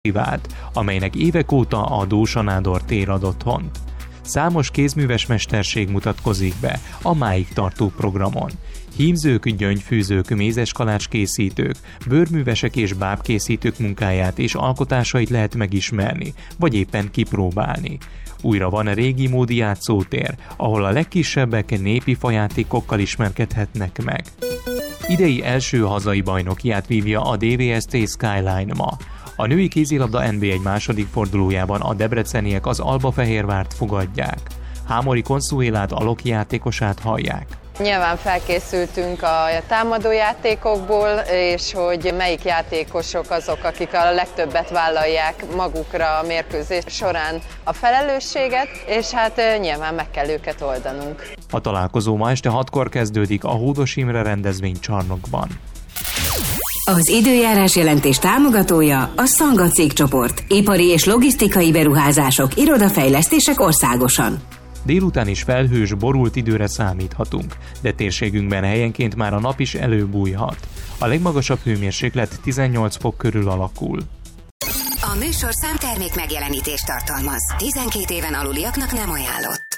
Fesztivált, amelynek évek óta a Dósa Nádor tér ad otthont. Számos kézműves mesterség mutatkozik be a máig tartó programon. Hímzők, gyöngyfűzők, mézeskalács készítők, bőrművesek és bábkészítők munkáját és alkotásait lehet megismerni, vagy éppen kipróbálni. Újra van a régi módi játszótér, ahol a legkisebbek népi fajátékokkal ismerkedhetnek meg. Idei első hazai bajnokiát vívja a DVSC Skyline ma. A női kézilabda NB1 második fordulójában a debreceniek az Albafehérvárt fogadják. Hámori Consuélát, a Loki játékosát hallják. Nyilván felkészültünk a támadójátékokból, és hogy melyik játékosok azok, akik a legtöbbet vállalják magukra a mérkőzés során a felelősséget, és hát nyilván meg kell őket oldanunk. A találkozó ma este 6-kor kezdődik a Hódos Imre rendezvénycsarnokban. Az időjárás jelentés támogatója a Szanga cégcsoport. Ipari és logisztikai beruházások, irodafejlesztések országosan. Délután is felhős, borult időre számíthatunk, de térségünkben helyenként már a nap is előbújhat. A legmagasabb hőmérséklet 18 fok körül alakul. A műsorszám termék megjelenítést tartalmaz. 12 éven aluliaknak nem ajánlott.